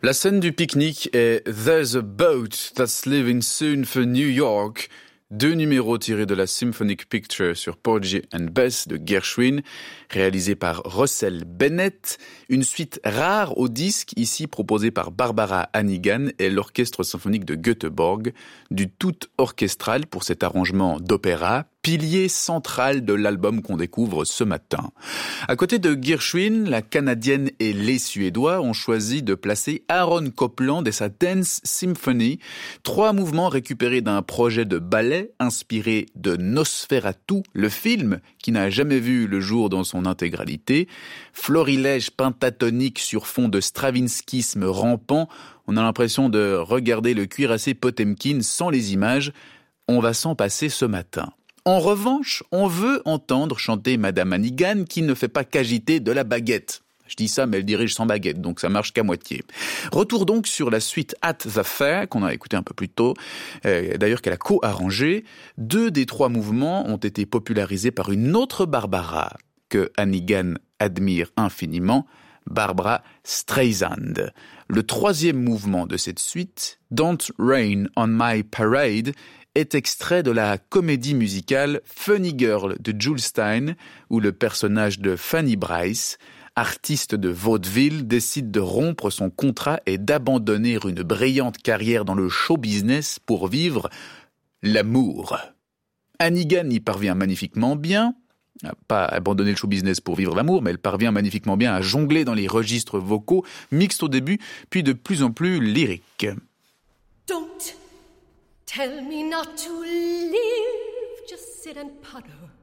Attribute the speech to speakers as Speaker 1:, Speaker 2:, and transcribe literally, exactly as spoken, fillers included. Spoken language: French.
Speaker 1: La scène du pique-nique est There's a boat that's leaving soon for New York, deux numéros tirés de la Symphonic Picture sur Porgy and Bess de Gershwin, réalisé par Russell Bennett, une suite rare au disque ici proposée par Barbara Hannigan et l'Orchestre symphonique de Göteborg, du tout orchestral pour cet arrangement d'opéra, pilier central de l'album qu'on découvre ce matin. À côté de Gershwin, la Canadienne et les Suédois ont choisi de placer Aaron Copland et sa Dance Symphony, trois mouvements récupérés d'un projet de ballet inspiré de Nosferatu, le film qui n'a jamais vu le jour dans son intégralité. Florilège pentatonique sur fond de stravinskisme rampant, on a l'impression de regarder le cuirassé Potemkin sans les images. On va s'en passer ce matin. En revanche, on veut entendre chanter Madame Hannigan qui ne fait pas qu'agiter de la baguette. Je dis ça, mais elle dirige sans baguette, donc ça marche qu'à moitié. Retour donc sur la suite At the Fair, qu'on a écouté un peu plus tôt, euh, d'ailleurs qu'elle a co-arrangé. Deux des trois mouvements ont été popularisés par une autre Barbara que Hannigan admire infiniment, Barbra Streisand. Le troisième mouvement de cette suite, Don't Rain on My Parade, est extrait de la comédie musicale Funny Girl de Jules Styne, où le personnage de Fanny Brice, artiste de vaudeville, décide de rompre son contrat et d'abandonner une brillante carrière dans le show business pour vivre l'amour. Hannigan y parvient magnifiquement bien, pas abandonner le show business pour vivre l'amour, mais elle parvient magnifiquement bien à jongler dans les registres vocaux, mixtes au début, puis de plus en plus lyriques.
Speaker 2: Don't tell me not to live, just sit and putter.